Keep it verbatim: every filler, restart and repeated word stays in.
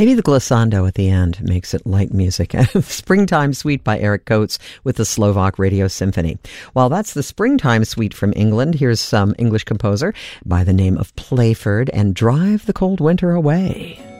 Maybe the glissando at the end makes it like music. Springtime Suite by Eric Coates with the Slovak Radio Symphony. Well, that's the Springtime Suite from England. Here's some English composer by the name of Playford and Drive the Cold Winter Away.